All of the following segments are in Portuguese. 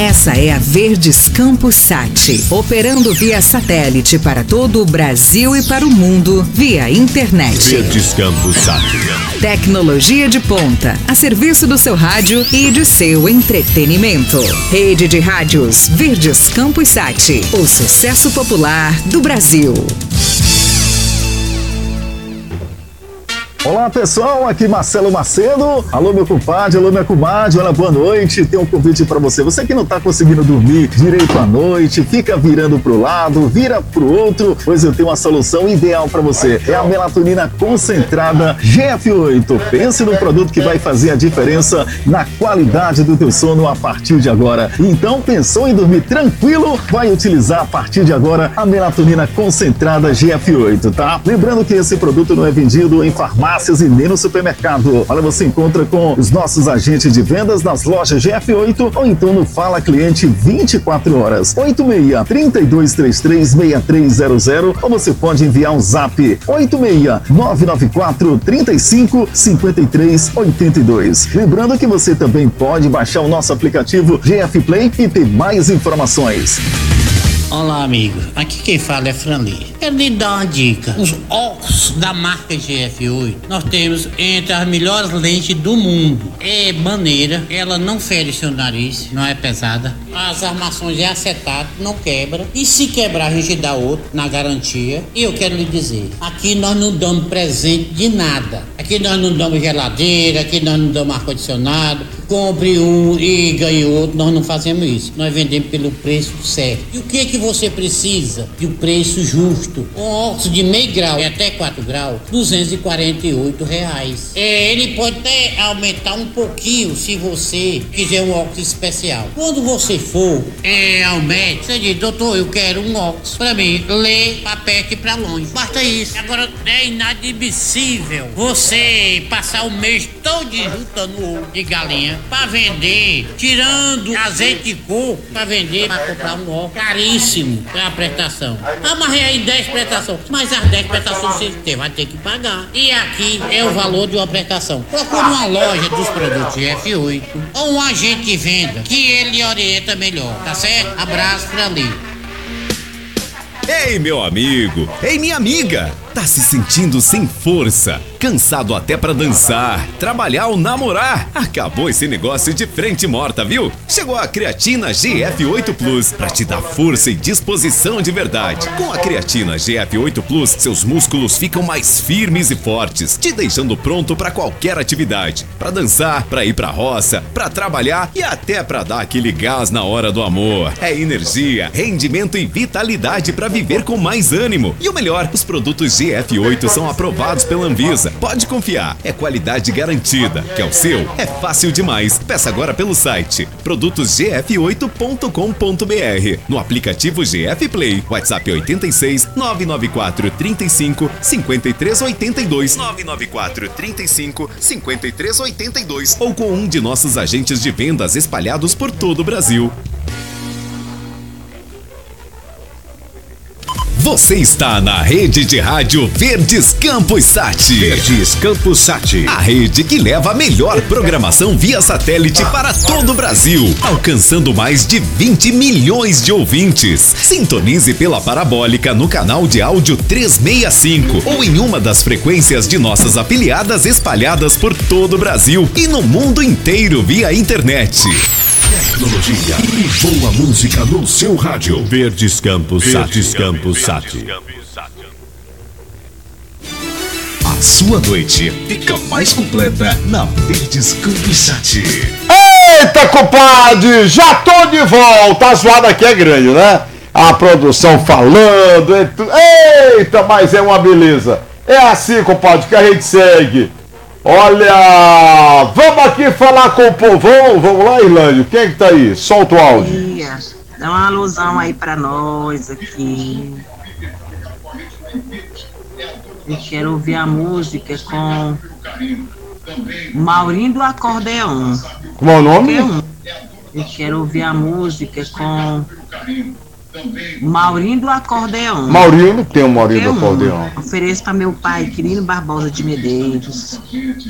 Essa é a Verdes Campos Sat, operando via satélite para todo o Brasil e para o mundo via internet. Verdes Campos Sat. Tecnologia de ponta, a serviço do seu rádio e de seu entretenimento. Rede de rádios Verdes Campos Sat, o sucesso popular do Brasil. Olá pessoal, aqui Marcelo Macedo. Alô meu compadre, alô minha comadre, olha, boa noite. Tem um convite para você. Você que não tá conseguindo dormir direito à noite, fica virando pro lado, vira pro outro, pois eu tenho uma solução ideal para você. É a melatonina concentrada GF8. Pense no produto que vai fazer a diferença na qualidade do teu sono a partir de agora. Então, pensou em dormir tranquilo? Vai utilizar a partir de agora a melatonina concentrada GF8, tá? Lembrando que esse produto não é vendido em farmácia e nem no supermercado. Olha, você encontra com os nossos agentes de vendas nas lojas GF8 ou então no Fala Cliente 24 horas. 86-3233-6300 ou você pode enviar um zap 86-994-35-5382. Lembrando que você também pode baixar o nosso aplicativo GF Play e ter mais informações. Olá, amigo. Aqui quem fala é Franli. Quero lhe dar uma dica. Os óculos da marca GF8, nós temos entre as melhores lentes do mundo. É maneira, ela não fere seu nariz, não é pesada. As armações é acetato, não quebra. E se quebrar, a gente dá outro, na garantia. E eu quero lhe dizer, aqui nós não damos presente de nada. Aqui nós não damos geladeira, aqui nós não damos ar-condicionado. Compre um e ganhe outro, nós não fazemos isso. Nós vendemos pelo preço certo. E o que você precisa? De um preço justo. Um óculos de meio grau e até 4 graus, R$248. Ele pode até aumentar um pouquinho se você quiser um óculos especial. Quando você for ao médico, você diz, doutor, eu quero um óculos pra mim ler pra perto e pra longe. Basta isso. Agora é inadmissível você passar o mês todo juntando ovo de galinha pra vender, tirando azeite de coco pra vender, pra comprar um óculos caríssimo pra prestação. Amarrei aí 10 prestações, mas as 10 prestações você vai ter que pagar. E aqui é o valor de uma prestação. Procure uma loja dos produtos GF8 ou um agente de venda que ele orienta melhor, tá certo? Abraço pra ali. Ei, meu amigo! Ei, minha amiga! Tá se sentindo sem força, cansado até pra dançar, trabalhar ou namorar? Acabou esse negócio de frente morta, viu? Chegou a creatina GF8 Plus pra te dar força e disposição de verdade. Com a creatina GF8 Plus, seus músculos ficam mais firmes e fortes, te deixando pronto pra qualquer atividade. Pra dançar, pra ir pra roça, pra trabalhar e até pra dar aquele gás na hora do amor. É energia, rendimento e vitalidade pra viver com mais ânimo. E o melhor, os produtos GF8 são aprovados pela Anvisa. Pode confiar, é qualidade garantida. Quer o seu? É fácil demais. Peça agora pelo site produtosgf8.com.br, no aplicativo GF Play, WhatsApp 86 994 35 53 82 994 35 53 82 ou com um de nossos agentes de vendas espalhados por todo o Brasil. Você está na rede de rádio Verdes Campos Sat. Verdes Campos Sat. A rede que leva a melhor programação via satélite para todo o Brasil, alcançando mais de 20 milhões de ouvintes. Sintonize pela parabólica no canal de áudio 365 ou em uma das frequências de nossas afiliadas espalhadas por todo o Brasil e no mundo inteiro via internet. Tecnologia e boa música no seu rádio. Verdes Campos Sat. Verdes Campos Sat. A sua noite fica mais completa na Verdes Campos Sat. Eita, compadre! Já tô de volta! A zoada aqui é grande, né? A produção falando. Eita, mas é uma beleza. É assim, compadre, que a gente segue. Olha, vamos aqui falar com o povão. Vamos lá, Irlândia. Quem é que tá aí? Solta o áudio. Dá uma alusão aí pra nós aqui. Eu quero ouvir a música com Maurinho do Acordeão. Como é o nome? Eu quero ouvir a música com Maurinho do Acordeão. Maurinho, não tem um Maurinho do Acordeão. Ofereço para meu pai, Quirino Barbosa de Medeiros.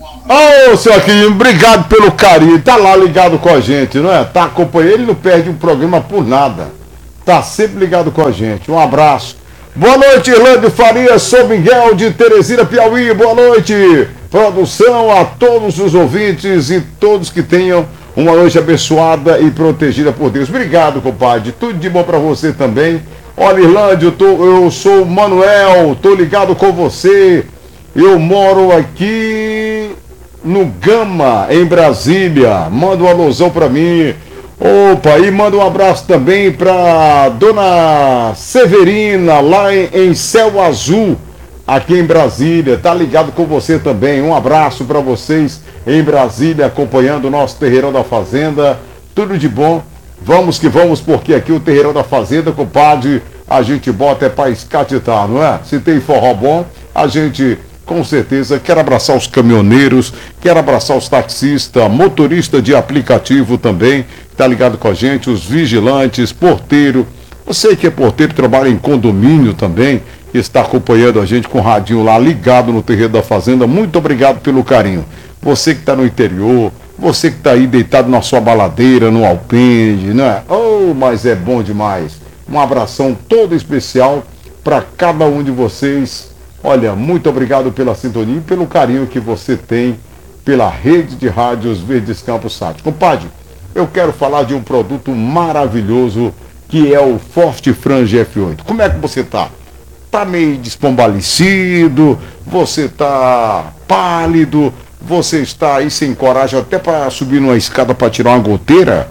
Ô, seu Aquilino, obrigado pelo carinho. Tá lá ligado com a gente, não é? Tá acompanhando, ele não perde um programa por nada. Tá sempre ligado com a gente. Um abraço. Boa noite, Irlande Faria, São Miguel de Teresina, Piauí. Boa noite. Produção a todos os ouvintes e todos que tenham uma noite abençoada e protegida por Deus. Obrigado, compadre. Tudo de bom pra você também. Olha, Irlande, eu sou o Manuel, tô ligado com você. Eu moro aqui no Gama, em Brasília. Manda um alusão pra mim. Opa, e manda um abraço também pra Dona Severina, lá em Céu Azul, aqui em Brasília. Tá ligado com você também. Um abraço pra vocês em Brasília, acompanhando o nosso Terreirão da Fazenda. Tudo de bom. Vamos que vamos, porque aqui o Terreirão da Fazenda, compadre, a gente bota é pra escatitar, não é? Se tem forró bom, a gente... com certeza, quero abraçar os caminhoneiros, quero abraçar os taxistas, motorista de aplicativo também, tá ligado com a gente, os vigilantes, porteiro. Você que é porteiro, trabalha em condomínio também, está acompanhando a gente com o radinho lá ligado no Terreiro da Fazenda. Muito obrigado pelo carinho. Você que está no interior, você que está aí deitado na sua baladeira, no alpendre, não é? Oh, mas é bom demais. Um abração todo especial para cada um de vocês. Olha, muito obrigado pela sintonia e pelo carinho que você tem pela rede de rádios Verdes Campos Sat. Compadre, eu quero falar de um produto maravilhoso que é o Forte Frange F8. Como é que você tá? Tá meio despombalecido, você tá pálido, você está aí sem coragem até para subir numa escada para tirar uma goteira?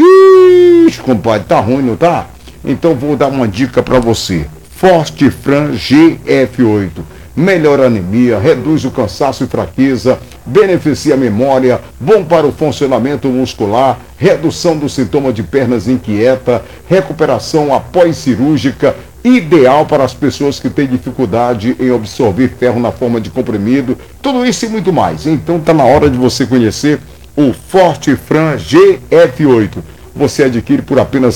Ixi, compadre, tá ruim, não tá? Então vou dar uma dica para você. Forte Frange F8. Melhora a anemia, reduz o cansaço e fraqueza, beneficia a memória, bom para o funcionamento muscular, redução do sintoma de pernas inquieta, recuperação após cirúrgica, ideal para as pessoas que têm dificuldade em absorver ferro na forma de comprimido, tudo isso e muito mais. Então está na hora de você conhecer o Forte Frange F8. Você adquire por apenas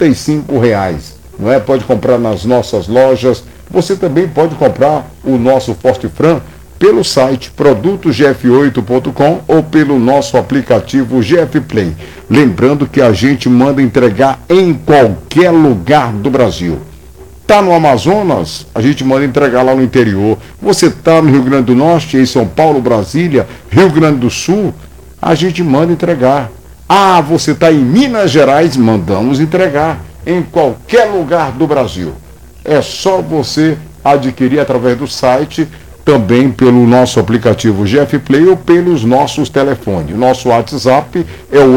R$35. Não é? Pode comprar nas nossas lojas. Você também pode comprar o nosso Forte Fran pelo site produtosgf8.com ou pelo nosso aplicativo GF Play. Lembrando que a gente manda entregar em qualquer lugar do Brasil. Tá no Amazonas? A gente manda entregar lá no interior. Você tá no Rio Grande do Norte, em São Paulo, Brasília, Rio Grande do Sul? A gente manda entregar. Ah, você tá em Minas Gerais? Mandamos entregar em qualquer lugar do Brasil. É só você adquirir através do site, também pelo nosso aplicativo GF Play ou pelos nossos telefones. O nosso WhatsApp é o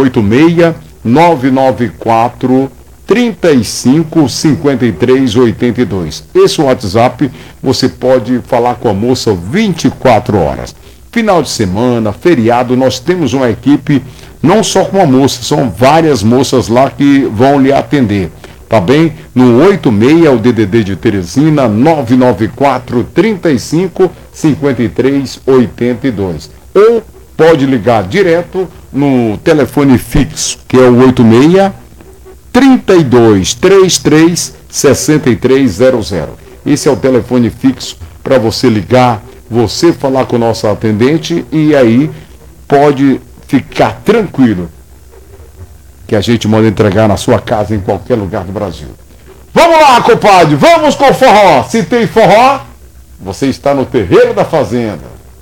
86994 35 53 82. Esse WhatsApp você pode falar com a moça 24 horas. Final de semana, feriado, nós temos uma equipe, não só com uma moça, são várias moças lá que vão lhe atender. Tá bem? No 86, o DDD de Teresina, 994 35 53 82. Ou pode ligar direto no telefone fixo, que é o 86 32 33 6300. Esse é o telefone fixo para você ligar, você falar com o nosso atendente e aí pode ficar tranquilo que a gente manda entregar na sua casa em qualquer lugar do Brasil. Vamos lá, compadre, vamos com forró. Se tem forró, você está no Terreiro da Fazenda.